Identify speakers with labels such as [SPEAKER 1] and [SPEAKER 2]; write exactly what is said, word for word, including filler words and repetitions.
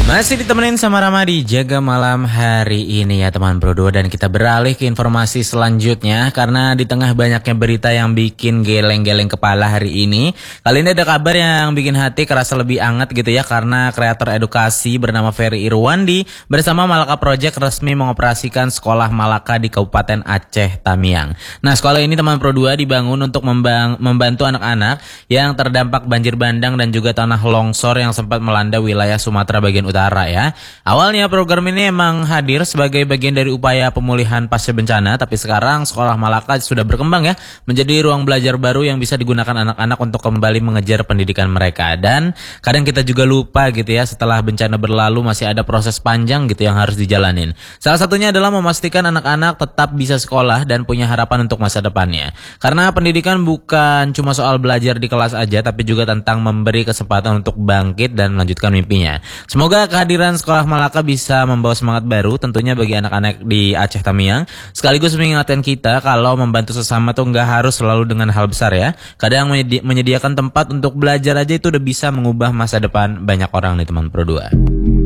[SPEAKER 1] Masih ditemenin sama Rama di Jaga Malam hari ini ya teman Pro dua. Dan kita beralih ke informasi selanjutnya. Karena di tengah banyaknya berita yang bikin geleng-geleng kepala hari ini, kali ini ada kabar yang bikin hati kerasa lebih hangat gitu ya. Karena kreator edukasi bernama Ferry Irwandi bersama Malaka Project resmi mengoperasikan sekolah Malaka di Kabupaten Aceh Tamiang. Nah, sekolah ini teman Pro dua dibangun untuk membang- membantu anak-anak yang terdampak banjir bandang dan juga tanah longsor yang sempat melanda wilayah Sumatera bagian utara ya. Awalnya program ini emang hadir sebagai bagian dari upaya pemulihan pasca bencana, tapi sekarang sekolah Malaka sudah berkembang ya menjadi ruang belajar baru yang bisa digunakan anak-anak untuk kembali mengejar pendidikan mereka. Dan kadang kita juga lupa gitu ya, setelah bencana berlalu masih ada proses panjang gitu yang harus dijalanin. Salah satunya adalah memastikan anak-anak tetap bisa sekolah dan punya harapan untuk masa depannya. Karena pendidikan bukan cuma soal belajar di kelas aja, tapi juga tentang memberi kesempatan untuk bangkit dan melanjutkan mimpinya. Semoga kehadiran sekolah Malaka bisa membawa semangat baru tentunya bagi anak-anak di Aceh Tamiang, sekaligus mengingatkan kita kalau membantu sesama tuh nggak harus selalu dengan hal besar ya. Kadang menyedi- menyediakan tempat untuk belajar aja itu udah bisa mengubah masa depan banyak orang nih teman Pro dua.